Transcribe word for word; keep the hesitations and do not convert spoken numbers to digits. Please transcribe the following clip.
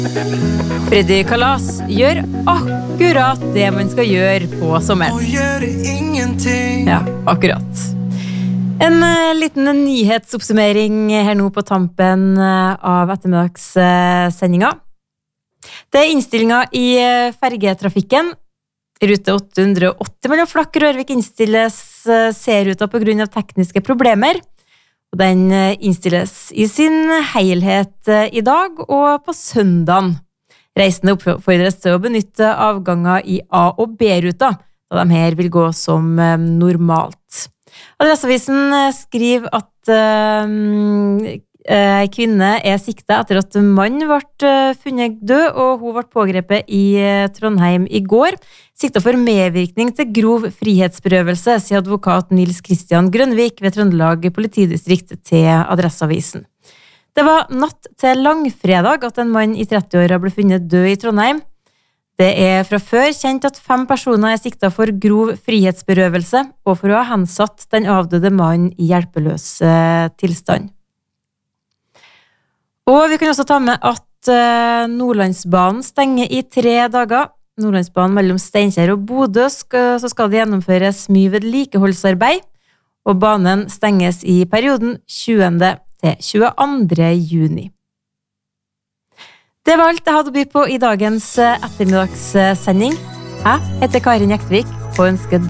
Freddy Kalas gjør akkurat det man skal gjøre på sommeren. Og gjør ingenting. Ja, akkurat. En uh, liten nyhetsoppsummering her nå på tampen uh, av ettermiddagssendinga. Det er innstillinga i uh, fergetrafikken. Rute åtte hundre og åtti mellom Flakk og Rørvik innstilles uh, C-ruta på grunn av tekniske problemer. Og den uh, innstilles i sin helhet uh, i dag og på søndagen. Reisende oppfordres til å benytte avganger i A- og B-ruta, da de her vil gå som uh, normalt. Adresseavisen skriver at uh, uh, kvinne er siktet etter at mann ble uh, funnet død, og hun ble pågrepet i uh, Trondheim i går. Siktet for medvirkning til grov frihetsberøvelse, sier advokat Nils Kristian Grønvik ved Trøndelag politidistrikt til Adresseavisen. Det var natt til langfredag at en mann i trettiåra ble funnet død i Trondheim. Det er fra før kjent at fem personer er siktet for grov frihetsberøvelse og for å ha hensatt den avdøde mannen i hjelpeløs eh, tilstand. Og vi kan også ta med at eh, Nordlandsbanen stenger i tre dager. Nordlandsbanen mellom Steinkjer og Bodø skal, så skal det gjennomføres mye vedlikeholdsarbeid, og banen stenges i perioden tjuende til tjueandre juni. Det var alt jeg hadde å by på i dagens ettermiddagssending. Jeg heter Karin Jektvik og ønsker